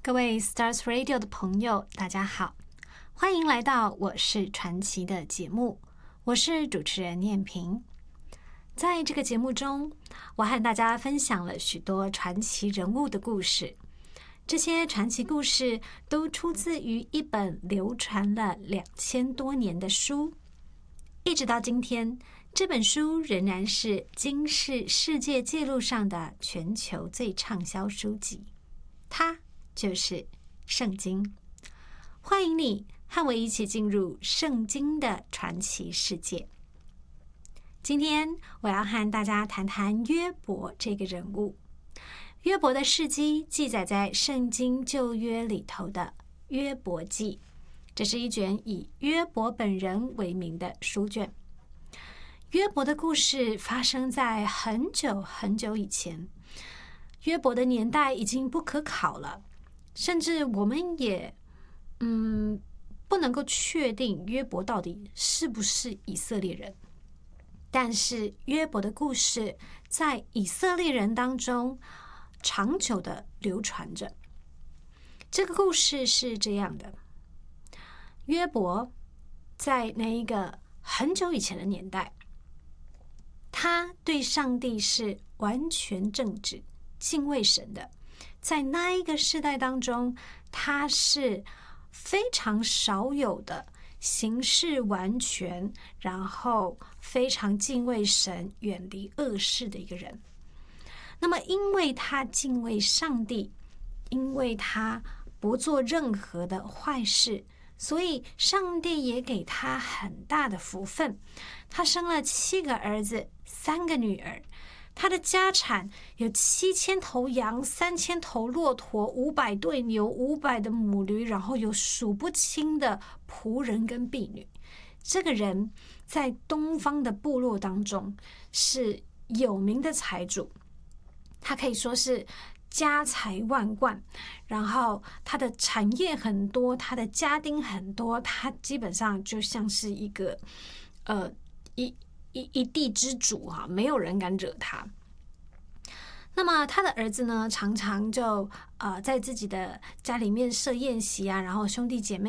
各位 Stars Radio 的朋友，大家好，欢迎来到我是传奇的节目，我是主持人念萍。在这个节目中，我和大家分享了许多传奇人物的故事，这些传奇故事都出自于一本流传了2000多年的书，一直到今天，这本书仍然是金氏世界纪录上的全球最畅销书籍，它就是圣经。欢迎你和我一起进入圣经的传奇世界。今天我要和大家谈谈约伯这个人物。约伯的事迹记载在圣经旧约里头的约伯记，这是一卷以约伯本人为名的书卷。约伯的故事发生在很久很久以前，约伯的年代已经不可考了，甚至我们也不能够确定约伯到底是不是以色列人。但是约伯的故事在以色列人当中长久的流传着。这个故事是这样的：约伯在那一个很久以前的年代，他对上帝是完全正直、敬畏神的。在那一个世代当中，他是非常少有的行事完全，然后非常敬畏神、远离恶事的一个人。那么因为他敬畏上帝，因为他不做任何的坏事，所以上帝也给他很大的福分。他生了7个儿子，3个女儿。他的家产有7000头羊、3000头骆驼、500对牛、500的母驴，然后有数不清的仆人跟婢女。这个人在东方的部落当中是有名的财主，他可以说是家财万贯，然后他的产业很多，他的家丁很多，他基本上就像是一个一地之主哈，没有人敢惹他。那么他的儿子呢，常常就在自己的家里面设宴席啊，然后兄弟姐妹